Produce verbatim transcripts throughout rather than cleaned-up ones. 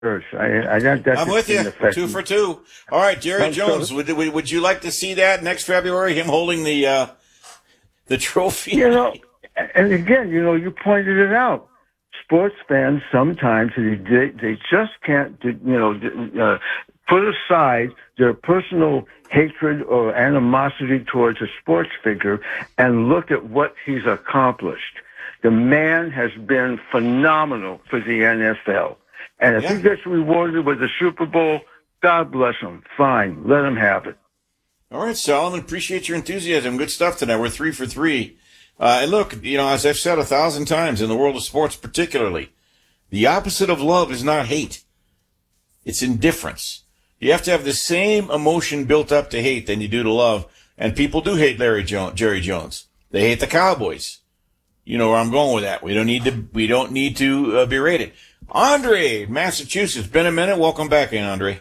Church. I, I that, that's I'm with you. Two for two. All right, Jerry I'm Jones. so, Would, would would you like to see that next February? Him holding the uh, the trophy. You know, and again, you know, you pointed it out. Sports fans sometimes they they just can't, you know, uh, put aside their personal hatred or animosity towards a sports figure and look at what he's accomplished. The man has been phenomenal for the N F L. And if yeah. he gets rewarded with the Super Bowl, God bless him. Fine. Let him have it. All right, Solomon. Appreciate your enthusiasm. Good stuff tonight. We're three for three. Uh, and look, you know, as I've said a thousand times in the world of sports particularly, the opposite of love is not hate. It's indifference. You have to have the same emotion built up to hate than you do to love. And people do hate Larry Jones, Jerry Jones. They hate the Cowboys. You know where I'm going with that. We don't need to, we don't need to uh, berate it. Andre, Massachusetts. Been a minute. Welcome back in, Andre.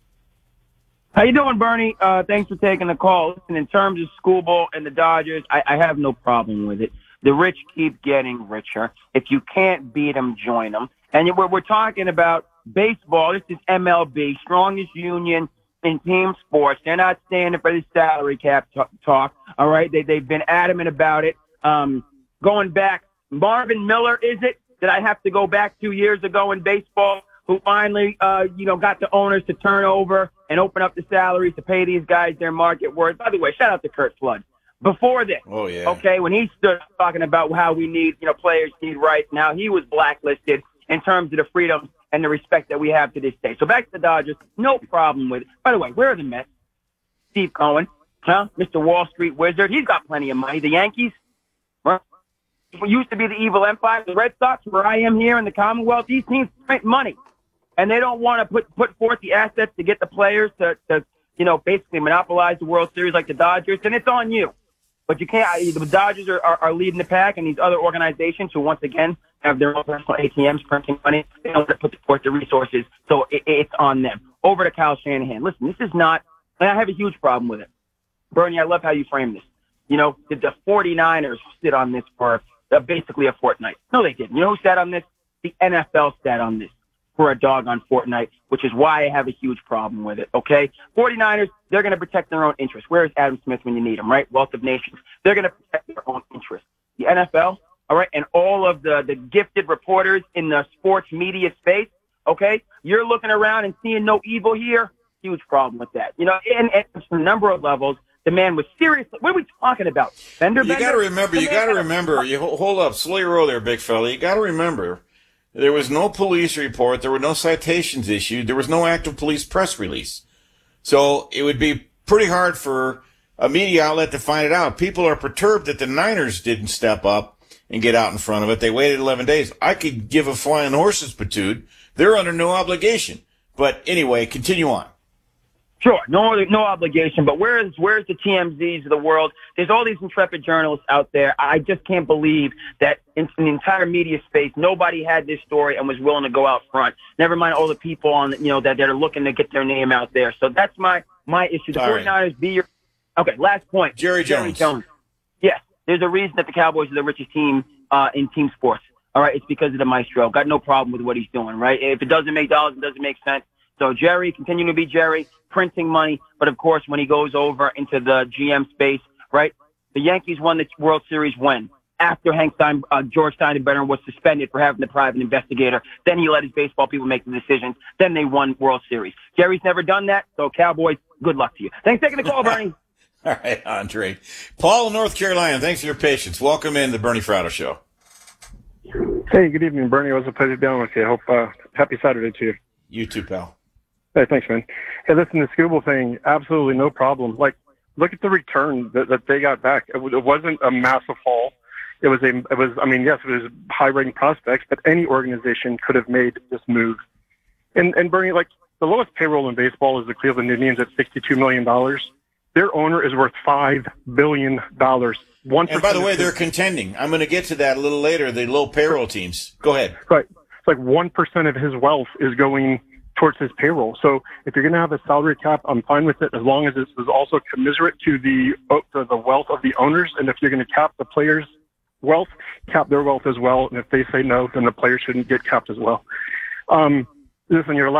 How you doing, Bernie? Uh, thanks for taking the call. Listen, in terms of School Bowl and the Dodgers, I, I have no problem with it. The rich keep getting richer. If you can't beat them, join them. And we're, we're talking about baseball. This is M L B, strongest union in team sports. They're not standing for the salary cap t- talk. All right, they they've been adamant about it. Um, going back, Marvin Miller, is it? Did I have to go back two years ago in baseball? Who finally, uh, you know, got the owners to turn over and open up the salaries to pay these guys their market worth. By the way, shout out to Curt Flood. Before this, oh, yeah. okay, when he stood talking about how we need, you know, players need rights, now he was blacklisted in terms of the freedom and the respect that we have to this day. So back to the Dodgers, no problem with it. By the way, where are the Mets? Steve Cohen, huh? Mister Wall Street Wizard, he's got plenty of money. The Yankees, right? It used to be the evil empire. The Red Sox, where I am here in the Commonwealth, these teams print money. And they don't want to put put forth the assets to get the players to, to, you know, basically monopolize the World Series like the Dodgers. And it's on you. But you can't. The Dodgers are, are, are leading the pack, and these other organizations who, once again, have their own personal A T Ms printing money, they don't want to put forth the resources. So it, it's on them. Over to Kyle Shanahan. Listen, this is not, and I have a huge problem with it. Bernie, I love how you frame this. You know, did the 49ers sit on this for uh, basically a fortnight? No, they didn't. You know who sat on this? The N F L sat on this for a doggone fortnight, which is why I have a huge problem with it, okay? 49ers, they're going to protect their own interests. Where is Adam Smith when you need him, right? Wealth of Nations. They're going to protect their own interests. The N F L, all right, and all of the, the gifted reporters in the sports media space, okay? You're looking around and seeing no evil here. Huge problem with that. You know, and, and from a number of levels, the man was seriously, what are we talking about? Bender, You got to remember, you got to remember, you hold up, slow your roll there, big fella. You got to remember, there was no police report. There were no citations issued. There was no active police press release. So it would be pretty hard for a media outlet to find it out. People are perturbed that the Niners didn't step up and get out in front of it. They waited eleven days. I could give a flying horse's patoot. They're under no obligation. But anyway, continue on. Sure, no, no obligation. But where's where's the T M Zs of the world? There's all these intrepid journalists out there. I just can't believe that in, in the entire media space, nobody had this story and was willing to go out front. Never mind all the people on, you know, that, that are looking to get their name out there. So that's my my issue. The all 49ers right. be your okay. Last point. Jerry Jones. Jerry Jones. Yes, there's a reason that the Cowboys are the richest team uh, in team sports. All right, it's because of the maestro. Got no problem with what he's doing. Right? If it doesn't make dollars, it doesn't make sense. So Jerry, continue to be Jerry, printing money. But, of course, when he goes over into the G M space, right, the Yankees won the World Series when? After Hank Stein, uh, George Steinbrenner was suspended for having the private investigator. Then he let his baseball people make the decisions. Then they won World Series. Jerry's never done that, so Cowboys, good luck to you. Thanks for taking the call, Bernie. All right, Andre. Paul in North Carolina, thanks for your patience. Welcome in the Bernie Fratto Show. Hey, good evening, Bernie. It was a pleasure being with you. I hope uh, happy Saturday to you. You too, pal. Hey, thanks, man. Hey, listen, the Scooble thing, absolutely no problem. Like, look at the return that, that they got back. It, it wasn't a massive haul. It was a, it was, I mean, yes, it was high-rating prospects, but any organization could have made this move. And, and Bernie, like, the lowest payroll in baseball is the Cleveland Indians at sixty-two million dollars. Their owner is worth five billion dollars. one And by the way, they're contending. I'm going to get to that a little later, the low payroll teams. Go ahead. Right. It's like one percent of his wealth is going towards his payroll. So if you're going to have a salary cap, I'm fine with it as long as it is also commiserate to the to the wealth of the owners. And if you're going to cap the players' wealth, cap their wealth as well. And if they say no, then the players shouldn't get capped as well. Um, Listen, you're